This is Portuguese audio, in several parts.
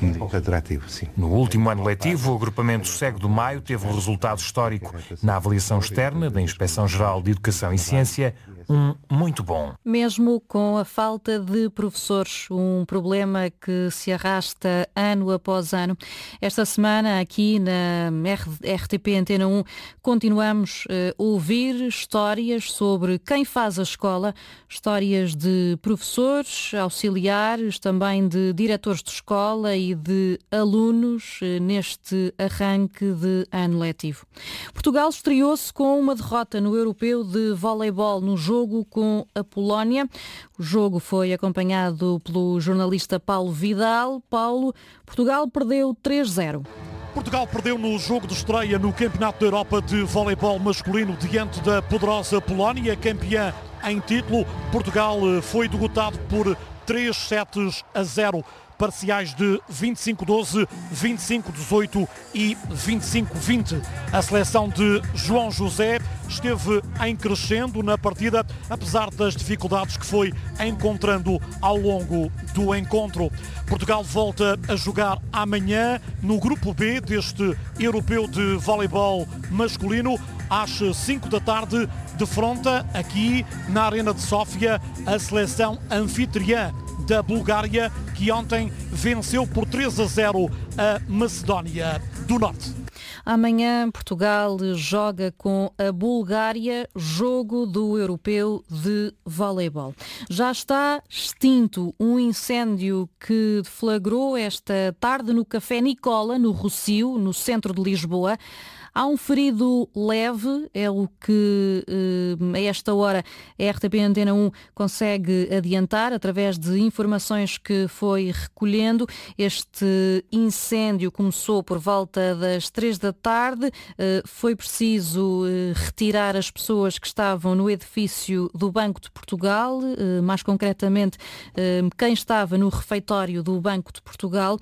pouco atrativo, sim. No último ano letivo, o agrupamento Cego do Maio teve um resultado histórico na avaliação externa da Inspeção-Geral de Educação e Ciência, muito bom. Mesmo com a falta de professores, um problema que se arrasta ano após ano. Esta semana, aqui na RTP Antena 1, continuamos a ouvir histórias sobre quem faz a escola, histórias de professores, auxiliares, também de diretores de escola e de alunos neste arranque de ano letivo. Portugal estreou-se com uma derrota no Europeu de Voleibol no jogo com a Polónia. O jogo foi acompanhado pelo jornalista Paulo Vidal. Paulo, Portugal perdeu 3-0. Portugal perdeu no jogo de estreia no Campeonato da Europa de Voleibol masculino diante da poderosa Polónia, campeã em título. Portugal foi derrotado por 3-0, parciais de 25-12, 25-18 e 25-20. A seleção de João José esteve em crescendo na partida, apesar das dificuldades que foi encontrando ao longo do encontro. Portugal volta a jogar amanhã no grupo B deste Europeu de Voleibol masculino, às 5 da tarde, defronta aqui na Arena de Sófia a seleção anfitriã da Bulgária, que ontem venceu por 3-0 a Macedónia do Norte. Amanhã Portugal joga com a Bulgária, jogo do Europeu de Voleibol. Já está extinto um incêndio que deflagrou esta tarde no Café Nicola, no Rossio, no centro de Lisboa. Há um ferido leve, é o que a esta hora a RTP Antena 1 consegue adiantar através de informações que foi recolhendo. Este incêndio começou por volta das 3 da tarde. Foi preciso retirar as pessoas que estavam no edifício do Banco de Portugal, mais concretamente quem estava no refeitório do Banco de Portugal,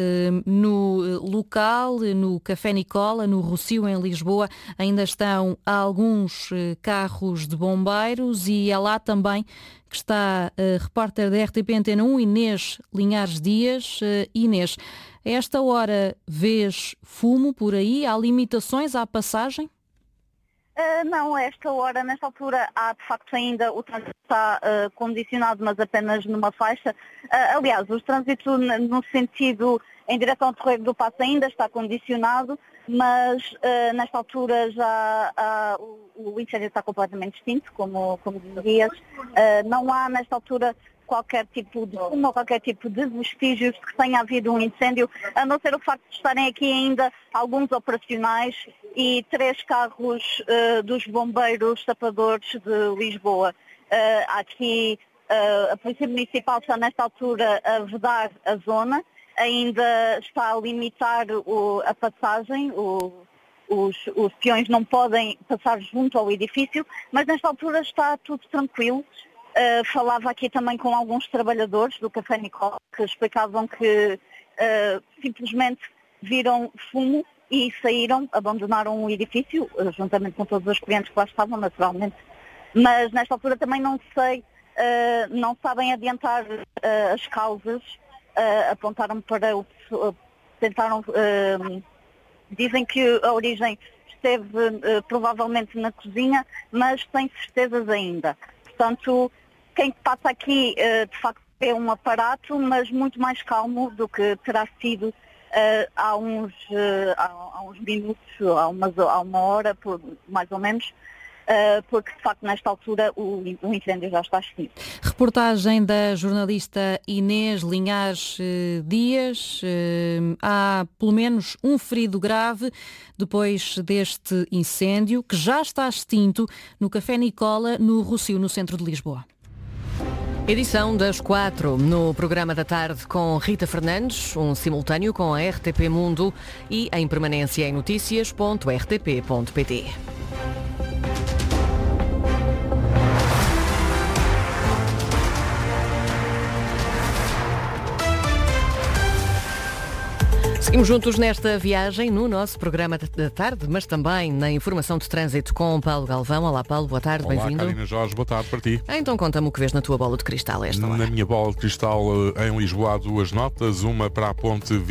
no local, no Café Nicola, no Rossio, em Lisboa, ainda estão alguns carros de bombeiros e é lá também que está a repórter da RTP Antena 1, Inês Linhares Dias. Inês, a esta hora vês fumo por aí? Há limitações à passagem? Não, a esta hora, nesta altura, há de facto ainda o trânsito está condicionado, mas apenas numa faixa. Aliás, o trânsito no sentido em direção ao Terreiro do Paço ainda está condicionado, mas nesta altura já o incêndio está completamente extinto, como dizias. Não há nesta altura qualquer tipo de fumo ou qualquer tipo de vestígios de que tenha havido um incêndio, a não ser o facto de estarem aqui ainda alguns operacionais e 3 carros dos bombeiros tapadores de Lisboa. Aqui a Polícia Municipal está nesta altura a vedar a zona, ainda está a limitar a passagem, os peões não podem passar junto ao edifício, mas nesta altura está tudo tranquilo. Falava aqui também com alguns trabalhadores do Café Nicola que explicavam que simplesmente viram fumo e saíram, abandonaram o edifício, juntamente com todos os clientes que lá estavam, naturalmente. Mas nesta altura também não sei, não sabem adiantar as causas. Apontaram para tentaram, dizem que a origem esteve provavelmente na cozinha, mas sem certezas ainda. Portanto, quem passa aqui de facto é um aparato, mas muito mais calmo do que terá sido há uns minutos, há uma hora, mais ou menos, porque de facto nesta altura o incêndio já está extinto. Reportagem da jornalista Inês Linhares Dias. Há pelo menos um ferido grave depois deste incêndio, que já está extinto no Café Nicola, no Rossio, no centro de Lisboa. Edição das 4 no programa da tarde com Rita Fernandes, um simultâneo com a RTP Mundo e em permanência em noticias.rtp.pt. Seguimos juntos nesta viagem no nosso programa da tarde, mas também na informação de trânsito com Paulo Galvão. Olá Paulo, boa tarde, bem-vindo. Olá Carina Jorge, boa tarde para ti. Então conta-me o que vês na tua bola de cristal esta hora. Na minha bola de cristal em Lisboa há 2 notas, uma para a ponte